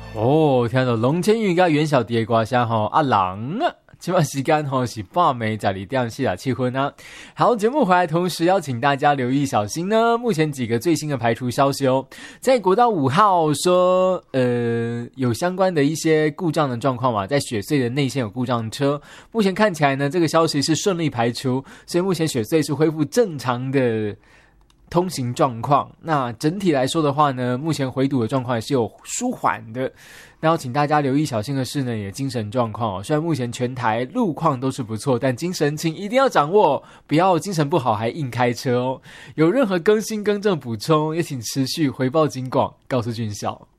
哦，听到龙千玉跟袁小迪的歌声吼，阿郎啊，这段时间吼是8暝12点47分啊。好，节目回来同时邀请大家留意小心呢，目前几个最新的排除消息哦，在国道5号说有相关的一些故障的状况嘛，在雪隧的内线有故障车，目前看起来呢这个消息是顺利排除，所以目前雪隧是恢复正常的通行状况。那整体来说的话呢，目前回堵的状况也是有舒缓的。那要请大家留意小心的是呢，你的精神状况哦。虽然目前全台路况都是不错，但精神请一定要掌握，不要精神不好还硬开车哦。有任何更新更正补充，也请持续回报警广，告诉军校。